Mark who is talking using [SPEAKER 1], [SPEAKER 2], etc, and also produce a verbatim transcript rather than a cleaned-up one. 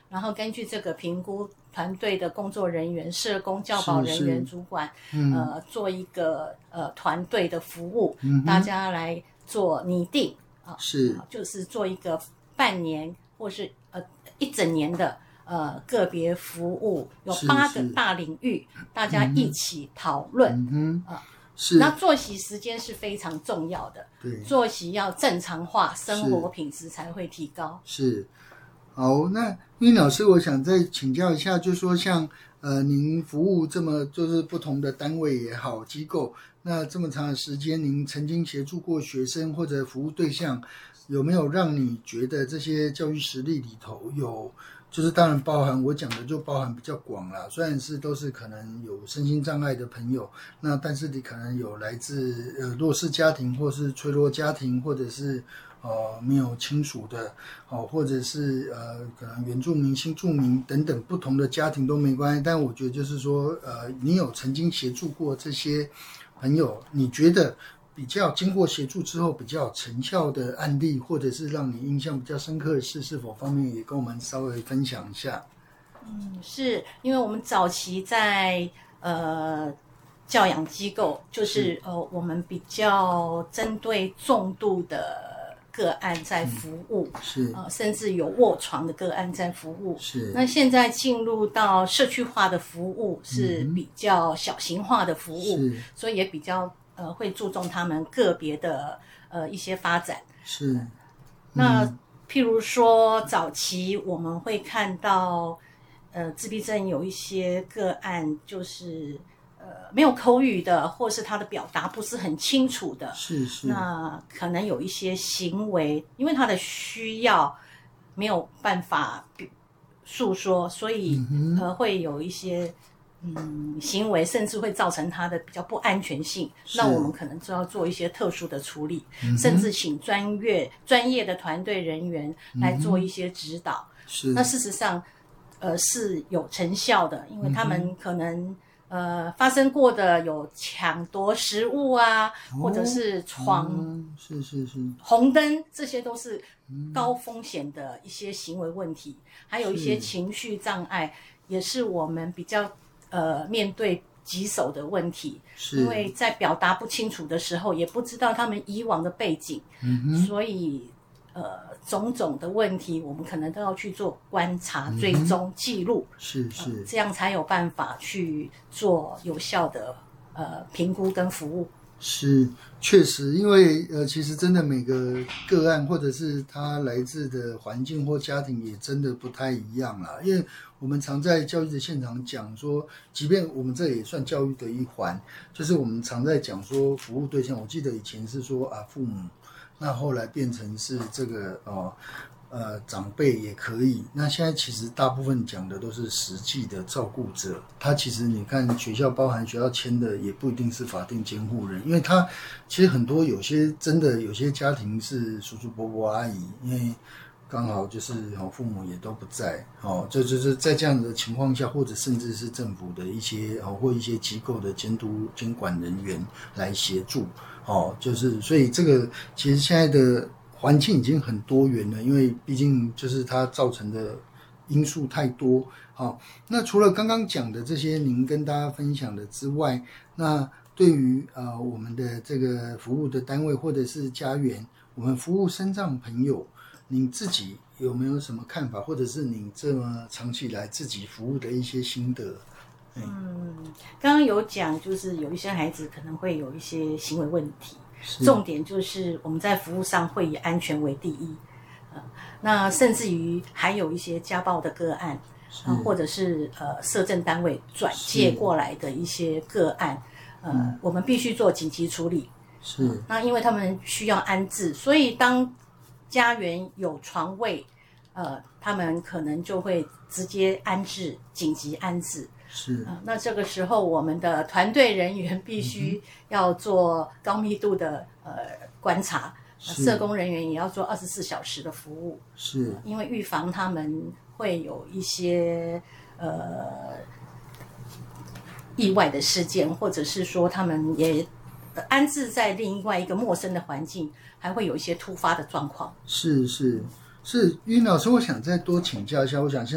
[SPEAKER 1] 然后根据这个评估，团队的工作人员、社工、教保人员、主管，嗯、呃，做一个呃团队的服务，嗯、大家来做拟定啊，
[SPEAKER 2] 是、
[SPEAKER 1] 呃，就是做一个半年或是呃一整年的呃个别服务，有八个大领域，大家一起讨论，
[SPEAKER 2] 嗯
[SPEAKER 1] 啊。
[SPEAKER 2] 呃是，
[SPEAKER 1] 那作息时间是非常重要的，
[SPEAKER 2] 对，
[SPEAKER 1] 作息要正常化，生活品质才会提高。
[SPEAKER 2] 是，好，那韵老师，我想再请教一下，就是说像呃，您服务这么就是不同的单位也好，机构，那这么长的时间，您曾经协助过学生或者服务对象，有没有让你觉得这些教育实例里头有？就是当然包含我讲的就包含比较广啦，虽然是都是可能有身心障碍的朋友，那但是你可能有来自呃弱势家庭或是脆弱家庭，或者是呃没有亲属的，哦，或者是呃可能原住民、新住民等等不同的家庭都没关系，但我觉得就是说呃你有曾经协助过这些朋友，你觉得比较经过协助之后比较成效的案例，或者是让你印象比较深刻的事，是否方面也跟我们稍微分享一下？
[SPEAKER 1] 嗯，是因为我们早期在呃教养机构，就是是呃我们比较针对重度的个案在服务，
[SPEAKER 2] 嗯、是
[SPEAKER 1] 呃甚至有卧床的个案在服务。
[SPEAKER 2] 是
[SPEAKER 1] 那现在进入到社区化的服务，是比较小型化的服务，
[SPEAKER 2] 是
[SPEAKER 1] 所以也比较。呃，会注重他们个别的呃一些发展。
[SPEAKER 2] 是，嗯、
[SPEAKER 1] 那譬如说早期我们会看到，呃，自闭症有一些个案就是呃没有口语的，或是他的表达不是很清楚的。
[SPEAKER 2] 是是。
[SPEAKER 1] 那可能有一些行为，因为他的需要没有办法诉说，所以、嗯、呃会有一些。嗯，行为甚至会造成他的比较不安全性，那我们可能就要做一些特殊的处理，嗯、甚至请专业专业的团队人员来做一些指导。
[SPEAKER 2] 是、嗯，
[SPEAKER 1] 那事实上，呃是有成效的，因为他们可能、嗯、呃发生过的有抢夺食物啊，哦、或者是闯、
[SPEAKER 2] 嗯，是是是
[SPEAKER 1] 红灯，这些都是高风险的一些行为问题，还有一些情绪障碍，也是我们比较。呃，面对棘手的问题，因为在表达不清楚的时候，也不知道他们以往的背景，嗯、所以呃，种种的问题，我们可能都要去做观察、追踪、记录，
[SPEAKER 2] 是是、呃，
[SPEAKER 1] 这样才有办法去做有效的呃评估跟服务。
[SPEAKER 2] 是，确实，因为呃，其实真的每个个案或者是他来自的环境或家庭也真的不太一样啦。因为我们常在教育的现场讲说，即便我们这也算教育的一环，就是我们常在讲说服务对象。我记得以前是说啊父母，那后来变成是这个哦。呃，长辈也可以。那现在其实大部分讲的都是实际的照顾者。他其实你看学校包含学校签的也不一定是法定监护人，因为他其实很多有些真的有些家庭是叔叔伯伯阿姨，因为刚好就是哦父母也都不在哦，这就是在这样的情况下，或者甚至是政府的一些哦或一些机构的监督监管人员来协助哦，就是所以这个其实现在的。环境已经很多元了，因为毕竟就是它造成的因素太多。好，那除了刚刚讲的这些您跟大家分享的之外，那对于呃我们的这个服务的单位或者是家园，我们服务身障朋友，您自己有没有什么看法，或者是您这么长期以来自己服务的一些心得？
[SPEAKER 1] 嗯，刚刚有讲，就是有一些孩子可能会有一些行为问题。重点就是我们在服务上会以安全为第一，呃、那甚至于还有一些家暴的个案，呃、或者是呃社政单位转介过来的一些个案，呃，嗯、我们必须做紧急处理。
[SPEAKER 2] 是、呃，
[SPEAKER 1] 那因为他们需要安置，所以当家园有床位，呃，他们可能就会直接安置，紧急安置。
[SPEAKER 2] 是、
[SPEAKER 1] 呃，那这个时候我们的团队人员必须要做高密度的呃观察，社工人员也要做二十四小时的服务，
[SPEAKER 2] 是、
[SPEAKER 1] 呃，因为预防他们会有一些呃意外的事件，或者是说他们也安置在另外一个陌生的环境，还会有一些突发的状况。
[SPEAKER 2] 是是是，韵老师，我想再多请教一下，我想现